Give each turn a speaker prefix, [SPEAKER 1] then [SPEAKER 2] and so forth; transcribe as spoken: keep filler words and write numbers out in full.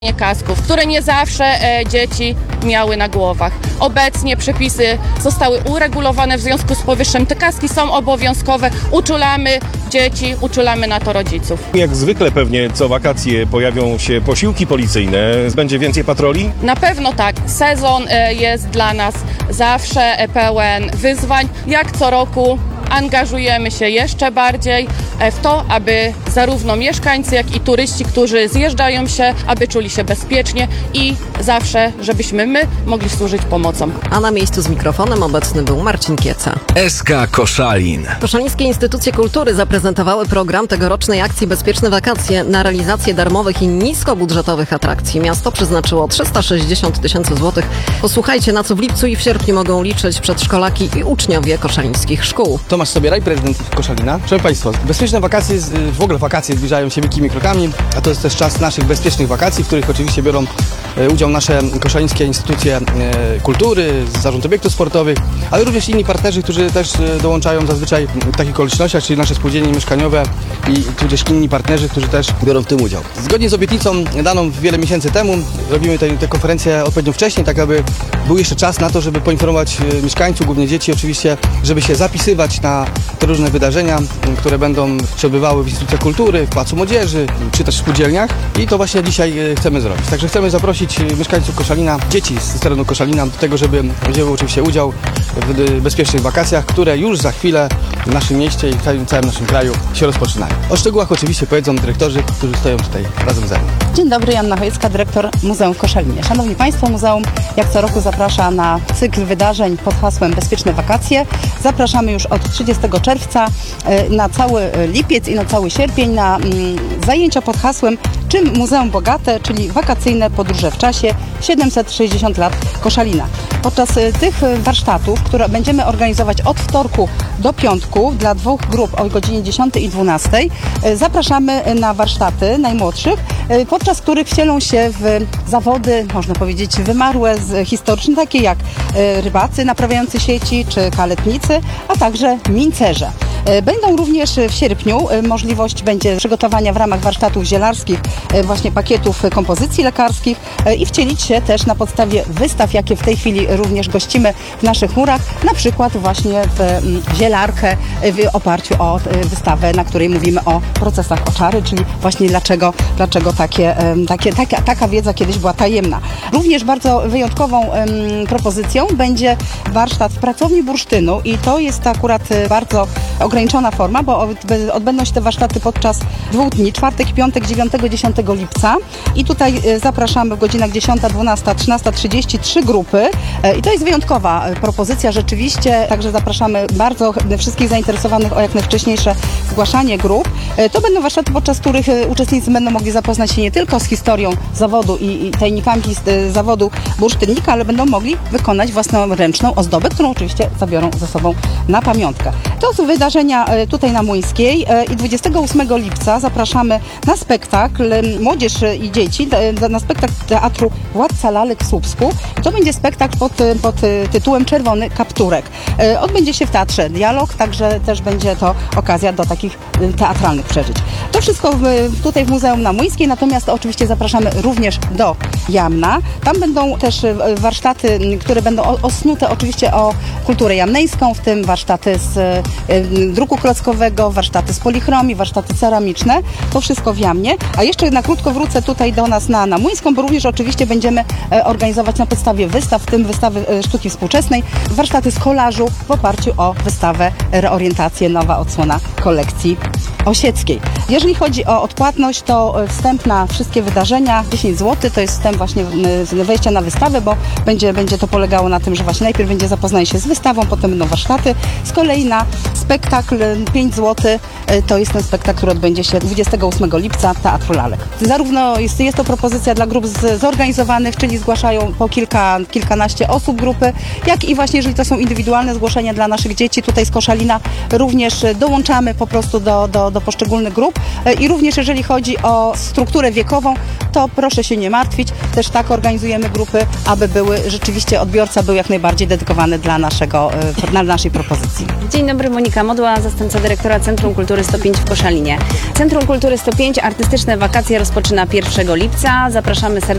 [SPEAKER 1] kasków, które nie zawsze e, dzieci miały na głowach. Obecnie przepisy zostały uregulowane, w związku z powyższym te kaski są obowiązkowe. Uczulamy dzieci, uczulamy na to rodziców.
[SPEAKER 2] Jak zwykle pewnie co wakacje pojawią się posiłki policyjne. Będzie więcej patroli?
[SPEAKER 1] Na pewno tak. Sezon e, jest dla nas zawsze e, pełen wyzwań. Jak co roku angażujemy się jeszcze bardziej w to, aby zarówno mieszkańcy, jak i turyści, którzy zjeżdżają się, aby czuli się bezpiecznie i zawsze, żebyśmy my mogli służyć pomocą.
[SPEAKER 3] A na miejscu z mikrofonem obecny był Marcin Kieca.
[SPEAKER 4] S K Koszalin.
[SPEAKER 3] Koszalińskie Instytucje Kultury zaprezentowały program tegorocznej akcji Bezpieczne Wakacje na realizację darmowych i niskobudżetowych atrakcji. Miasto przeznaczyło trzysta sześćdziesiąt tysięcy złotych. Posłuchajcie, na co w lipcu i w sierpniu mogą liczyć przedszkolaki i uczniowie koszalińskich szkół.
[SPEAKER 5] Tomasz Sobieraj, prezydent Koszalina. Proszę Państwa, bezpieczne wakacje, w ogóle wakacje zbliżają się wielkimi krokami, a to jest też czas naszych bezpiecznych wakacji, w których oczywiście biorą udział nasze koszalińskie instytucje kultury, zarząd obiektów sportowych, ale również inni partnerzy, którzy też dołączają zazwyczaj w takich okolicznościach, czyli nasze spółdzielnie mieszkaniowe i tudzież inni partnerzy, którzy też biorą w tym udział. Zgodnie z obietnicą daną wiele miesięcy temu robimy tę, tę konferencję odpowiednio wcześniej, tak aby był jeszcze czas na to, żeby poinformować mieszkańców, głównie dzieci oczywiście, żeby się zapisywać na te różne wydarzenia, które będą się odbywały w instytucjach kultury, w Placu Młodzieży, czy też w spółdzielniach i to właśnie dzisiaj chcemy zrobić. Także chcemy zaprosić mieszkańców Koszalina, dzieci z terenu Koszalina do tego, żeby wzięły oczywiście udział w bezpiecznych wakacjach, które już za chwilę w naszym mieście i w całym, całym naszym kraju się rozpoczynają. O szczegółach oczywiście powiedzą dyrektorzy, którzy stoją tutaj razem ze mną.
[SPEAKER 6] Dzień dobry, Joanna Chojecka, dyrektor Muzeum w Koszalinie. Szanowni Państwo, Muzeum jak co roku zaprasza na cykl wydarzeń pod hasłem Bezpieczne Wakacje. Zapraszamy już od trzydziestego czerwca na cały lipiec i na cały sierpień na zajęcia pod hasłem Czym Muzeum Bogate, czyli wakacyjne podróże w czasie siedemset sześćdziesiąt lat Koszalina. Podczas tych warsztatów, które będziemy organizować od wtorku do piątku dla dwóch grup o godzinie dziesiątej i dwunastej, zapraszamy na warsztaty najmłodszych, podczas których wcielą się w zawody, można powiedzieć, wymarłe, historyczne, takie jak rybacy naprawiający sieci czy kaletnicy, a także mincerze. Będą również w sierpniu możliwość będzie przygotowania w ramach warsztatów zielarskich właśnie pakietów kompozycji lekarskich i wcielić się też na podstawie wystaw, jakie w tej chwili również gościmy w naszych murach, na przykład właśnie w zielarkę w oparciu o wystawę, na której mówimy o procesach oczary, czyli właśnie dlaczego, dlaczego takie, takie, taka, taka wiedza kiedyś była tajemna. Również bardzo wyjątkową propozycją będzie warsztat w pracowni bursztynu i to jest akurat bardzo ograniczona forma, bo odbędą się te warsztaty podczas dwóch dni, czwartek i piątek, dziewiątego i dziesiątego lipca i tutaj zapraszamy w godzinach dziesiąta, dwunasta, trzynasta trzydzieści trzy grupy i to jest wyjątkowa propozycja rzeczywiście, także zapraszamy bardzo wszystkich zainteresowanych o jak najwcześniejsze zgłaszanie grup. To będą warsztaty, podczas których uczestnicy będą mogli zapoznać się nie tylko z historią zawodu i, i tajnikami zawodu bursztynnika, ale będą mogli wykonać własnoręczną ozdobę, którą oczywiście zabiorą ze sobą na pamiątkę. To są wydarzenia tutaj na Młyńskiej i dwudziestego ósmego lipca zapraszamy na spektakl Młodzież i Dzieci, na spektakl Teatru Władca Lalek w Słupsku. To będzie spektakl pod, pod tytułem Czerwony Kapturek. Odbędzie się w Teatrze Dialog, także też będzie to okazja do takich teatralnych przeżyć. To wszystko w, tutaj w Muzeum na Młyńskiej, natomiast oczywiście zapraszamy również do Jamna. Tam będą też warsztaty, które będą osnute oczywiście o kulturę jamneńską, w tym warsztaty z druku klockowego, warsztaty z polichromii, warsztaty ceramiczne, to wszystko w Jamnie. A jeszcze na krótko wrócę tutaj do nas na, na Młyńską, bo również oczywiście będziemy organizować na podstawie wystaw, w tym wystawy sztuki współczesnej, warsztaty z kolażu w oparciu o wystawę Reorientację, nowa odsłona kolekcji osieckiej. Jeżeli chodzi o odpłatność, to wstęp na wszystkie wydarzenia dziesięć złotych, to jest wstęp właśnie wejścia na wystawę, bo będzie, będzie to polegało na tym, że właśnie najpierw będzie zapoznanie się z wystawą, potem będą warsztaty. Z kolei na spektakl pięć złotych to jest ten spektakl, który odbędzie się dwudziestego ósmego lipca w Teatru Lalek. Zarówno jest, jest to propozycja dla grup z, zorganizowanych, czyli zgłaszają po kilka, kilkanaście osób grupy, jak i właśnie jeżeli to są indywidualne zgłoszenia dla naszych dzieci tutaj z Koszalina, również dołączamy po prostu do, do, do poszczególnych grup i również jeżeli chodzi o strukturę wiekową, to proszę się nie martwić, też tak organizujemy grupy, aby były rzeczywiście odbiorca był jak najbardziej dedykowany dla naszego, dla naszej propozycji.
[SPEAKER 7] Dzień dobry, Monika Modła, zastępca dyrektora Centrum Kultury sto pięć w Koszalinie. Centrum Kultury sto pięć artystyczne wakacje rozpoczyna pierwszego lipca. Zapraszamy serdecznie.